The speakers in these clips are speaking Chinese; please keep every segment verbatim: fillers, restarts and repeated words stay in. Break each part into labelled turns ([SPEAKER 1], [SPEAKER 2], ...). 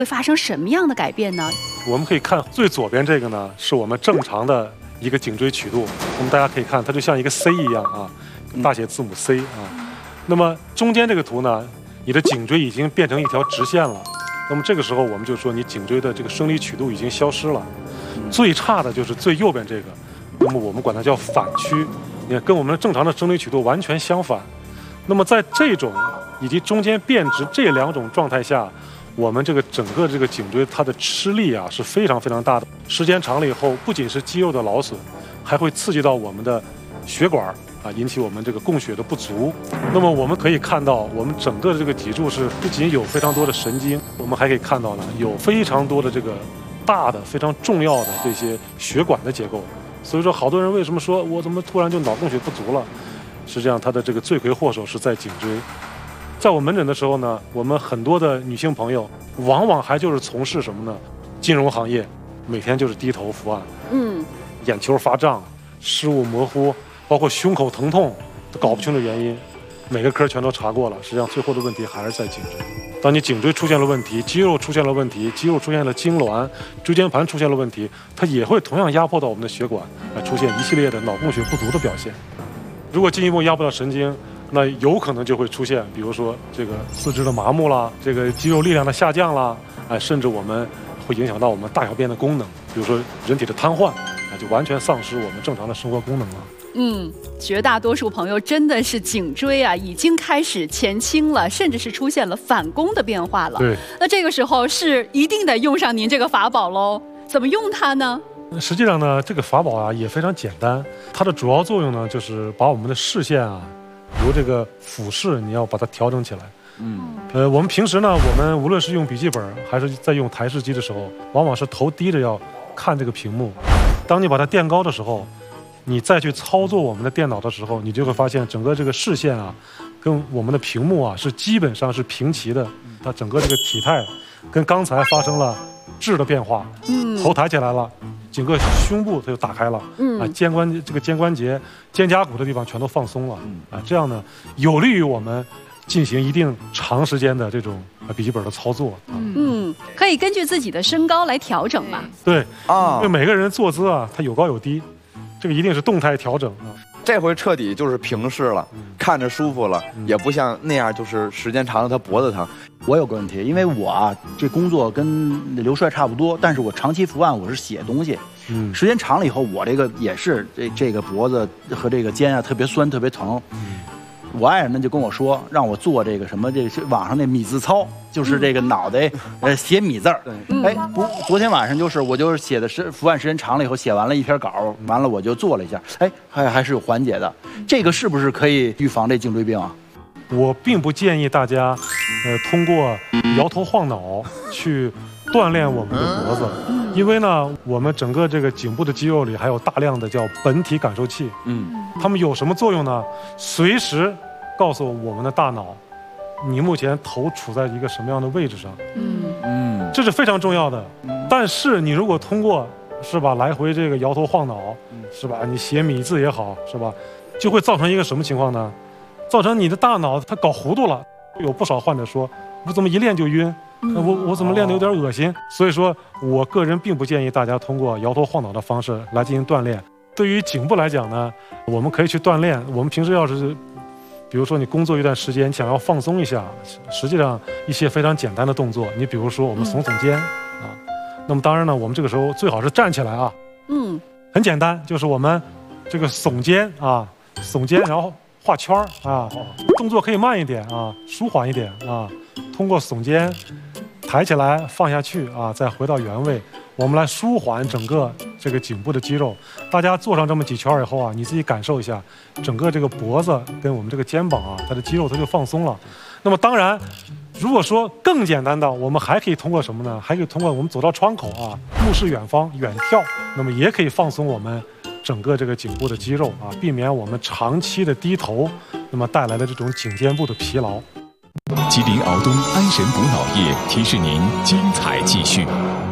[SPEAKER 1] 会发生什么样的改变呢？
[SPEAKER 2] 我们可以看最左边这个呢，是我们正常的一个颈椎曲度。那么大家可以看，它就像一个 C 一样啊，大写字母 C 啊。那么中间这个图呢，你的颈椎已经变成一条直线了。那么这个时候我们就说你颈椎的这个生理曲度已经消失了。最差的就是最右边这个，那么我们管它叫反曲，你看跟我们正常的生理曲度完全相反。那么在这种以及中间变直这两种状态下，我们这个整个这个颈椎它的吃力啊是非常非常大的。时间长了以后，不仅是肌肉的劳损，还会刺激到我们的血管啊，引起我们这个供血的不足。那么我们可以看到，我们整个的这个脊柱是不仅有非常多的神经，我们还可以看到呢，有非常多的这个大的非常重要的这些血管的结构。所以说，好多人为什么说我怎么突然就脑供血不足了？实际上，它的这个罪魁祸首是在颈椎。在我门诊的时候呢，我们很多的女性朋友，往往还就是从事什么呢？金融行业，每天就是低头伏案，嗯，眼球发胀、视物模糊，包括胸口疼痛，都搞不清楚原因。每个科全都查过了，实际上最后的问题还是在颈椎。当你颈椎出现了问题，肌肉出现了问题，肌肉出现了痉挛，椎间盘出现了问题，它也会同样压迫到我们的血管，来出现一系列的脑供血不足的表现。如果进一步压迫到神经，那有可能就会出现，比如说这个四肢的麻木啦，这个肌肉力量的下降啦，哎，甚至我们会影响到我们大小便的功能，比如说人体的瘫痪，啊，就完全丧失我们正常的生活功能了。
[SPEAKER 1] 嗯，绝大多数朋友真的是颈椎啊，已经开始前倾了，甚至是出现了反弓的变化了。
[SPEAKER 2] 对，
[SPEAKER 1] 那这个时候是一定得用上您这个法宝喽。怎么用它呢？
[SPEAKER 2] 实际上呢，这个法宝啊也非常简单，它的主要作用呢就是把我们的视线啊，由这个俯视，你要把它调整起来。嗯，呃，我们平时呢，我们无论是用笔记本还是在用台式机的时候，往往是头低着要看这个屏幕。当你把它垫高的时候，你再去操作我们的电脑的时候，你就会发现整个这个视线啊，跟我们的屏幕啊是基本上是平齐的。它整个这个体态跟刚才发生了质的变化。嗯，头抬起来了，整个胸部它就打开了。嗯，啊，肩关这个肩关节、肩胛骨的地方全都放松了。嗯，啊，这样呢，有利于我们进行一定长时间的这种笔记本的操作。
[SPEAKER 1] 嗯，可以根据自己的身高来调整嘛。
[SPEAKER 2] 对啊，因为每个人坐姿啊，它有高有低。这个一定是动态调整啊！
[SPEAKER 3] 这回彻底就是平视了，看着舒服了，也不像那样就是时间长了他脖子疼。
[SPEAKER 4] 我有个问题，因为我啊这工作跟刘帅差不多，但是我长期伏案，我是写东西，嗯，时间长了以后，我这个也是这这个脖子和这个肩啊特别酸，特别疼。嗯，我爱人呢就跟我说，让我做这个什么这个网上那米字操，就是这个脑袋呃写米字儿。哎，不，昨天晚上就是我就是写的是伏案时间长了以后，写完了一篇稿，完了我就做了一下，哎，还还是有缓解的。这个是不是可以预防这颈椎病啊？
[SPEAKER 2] 我并不建议大家，呃，通过摇头晃脑去锻炼我们的脖子，因为呢，我们整个这个颈部的肌肉里还有大量的叫本体感受器，嗯，它们有什么作用呢？随时告诉我们的大脑，你目前头处在一个什么样的位置上，嗯嗯，这是非常重要的。但是你如果通过是吧来回这个摇头晃脑，是吧，你写米字也好，是吧，就会造成一个什么情况呢？造成你的大脑它搞糊涂了。有不少患者说，我怎么一练就晕？我我怎么练得有点恶心？所以说我个人并不建议大家通过摇头晃脑的方式来进行锻炼。对于颈部来讲呢，我们可以去锻炼。我们平时要是比如说你工作一段时间想要放松一下，实际上一些非常简单的动作，你比如说我们耸耸肩啊，那么当然呢，我们这个时候最好是站起来啊，嗯，很简单，就是我们这个耸肩啊，耸肩，然后画圈啊，动作可以慢一点啊，舒缓一点啊，通过耸肩抬起来放下去啊，再回到原位，我们来舒缓整个这个颈部的肌肉。大家做上这么几圈以后啊，你自己感受一下，整个这个脖子跟我们这个肩膀啊，它的肌肉它就放松了。那么当然，如果说更简单的，我们还可以通过什么呢？还可以通过我们走到窗口啊，目视远方，远眺，那么也可以放松我们整个这个颈部的肌肉啊，避免我们长期的低头，那么带来的这种颈肩部的疲劳。
[SPEAKER 5] 吉林敖东安神补脑液提示您精彩继续。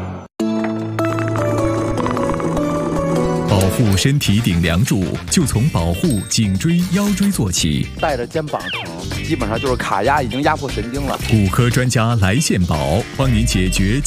[SPEAKER 5] 保护身体顶梁柱，就从保护颈椎、腰椎做起。
[SPEAKER 3] 带着肩膀疼，基本上就是卡压，已经压迫神经了。
[SPEAKER 5] 骨科专家来献宝，帮您解决